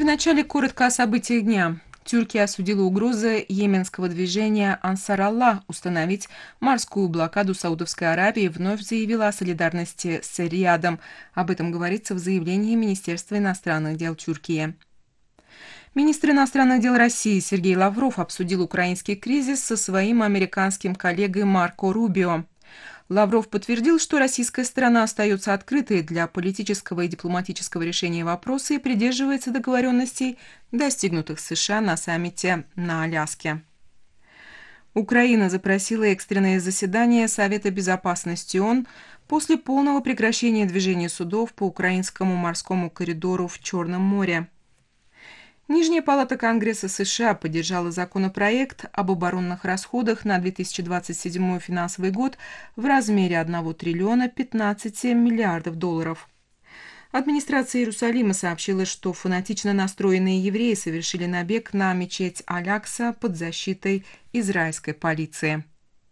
вначале коротко о событиях дня. Турция осудила угрозы йеменского движения «Ансар Аллах» установить морскую блокаду Саудовской Аравии и вновь заявила о солидарности с Риядом. Об этом говорится в заявлении Министерства иностранных дел Турции. Министр иностранных дел России Сергей Лавров обсудил украинский кризис со своим американским коллегой Марко Рубио. Лавров подтвердил, что российская сторона остается открытой для политического и дипломатического решения вопроса и придерживается договоренностей, достигнутых США на саммите на Аляске. Украина запросила экстренное заседание Совета безопасности ООН после полного прекращения движения судов по украинскому морскому коридору в Черном море. Нижняя палата Конгресса США поддержала законопроект об оборонных расходах на 2027 финансовый год в размере 1 триллиона 15 миллиардов долларов. Администрация Иерусалима сообщила, что фанатично настроенные евреи совершили набег на мечеть Аль-Акса под защитой израильской полиции.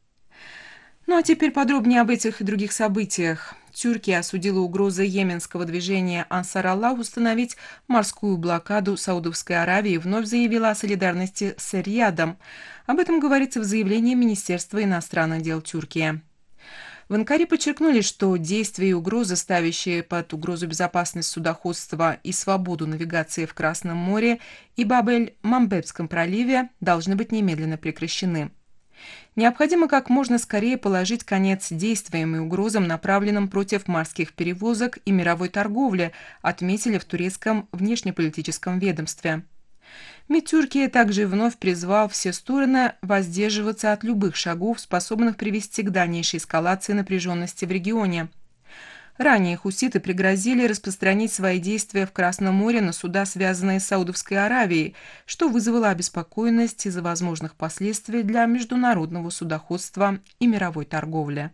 Ну а теперь подробнее об этих и других событиях. Турция осудила угрозы йеменского движения «Ансар Аллах» установить морскую блокаду Саудовской Аравии и вновь заявила о солидарности с Риядом. Об этом говорится в заявлении Министерства иностранных дел Турции. В Анкаре подчеркнули, что действия и угрозы, ставящие под угрозу безопасность судоходства и свободу навигации в Красном море и Баб-эль-Мамбебском проливе, должны быть немедленно прекращены. Необходимо как можно скорее положить конец действиям и угрозам, направленным против морских перевозок и мировой торговли, отметили в турецком внешнеполитическом ведомстве. МИД Турции также вновь призвал все стороны воздерживаться от любых шагов, способных привести к дальнейшей эскалации напряженности в регионе. Ранее хуситы пригрозили распространить свои действия в Красном море на суда, связанные с Саудовской Аравией, что вызвало обеспокоенность из-за возможных последствий для международного судоходства и мировой торговли.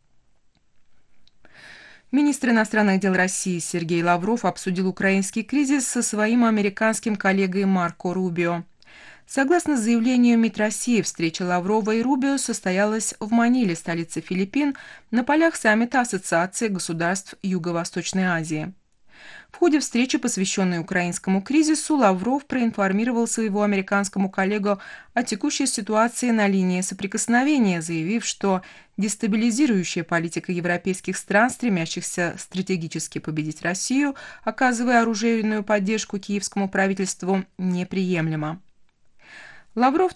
Министр иностранных дел России Сергей Лавров обсудил украинский кризис со своим американским коллегой Марко Рубио. Согласно заявлению МИД России, встреча Лаврова и Рубио состоялась в Маниле, столице Филиппин, на полях саммита Ассоциации государств Юго-Восточной Азии. В ходе встречи, посвященной украинскому кризису, Лавров проинформировал своего американскому коллегу о текущей ситуации на линии соприкосновения, заявив, что дестабилизирующая политика европейских стран, стремящихся стратегически победить Россию, оказывая оружейную поддержку киевскому правительству, неприемлема. Лавров